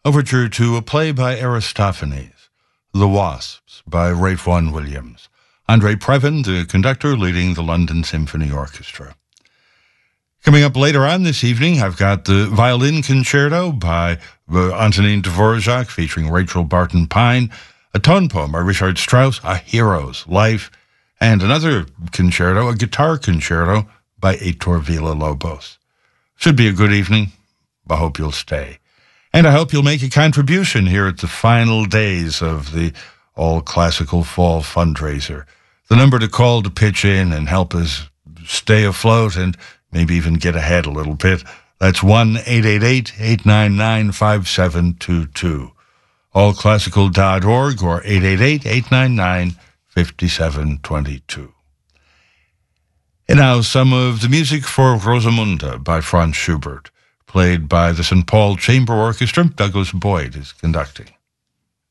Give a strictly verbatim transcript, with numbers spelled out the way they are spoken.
Overture to a play by Aristophanes, The Wasps by Ralph Vaughan Williams. Andre Previn, the conductor, leading the London Symphony Orchestra. Coming up later on this evening, I've got the Violin Concerto by uh, Antonin Dvorak featuring Rachel Barton Pine, a tone poem by Richard Strauss, A Hero's Life, and another concerto, a guitar concerto by Heitor Villa-Lobos. Should be a good evening. I hope you'll stay. And I hope you'll make a contribution here at the final days of the All Classical Fall fundraiser. The number to call to pitch in and help us stay afloat and maybe even get ahead a little bit, that's one eight eight eight, eight nine nine, five seven two two. all classical dot org or eight eight eight, eight nine nine, five seven two two. And now some of the music for Rosamunde by Franz Schubert, played by the Saint Paul Chamber Orchestra. Douglas Boyd is conducting.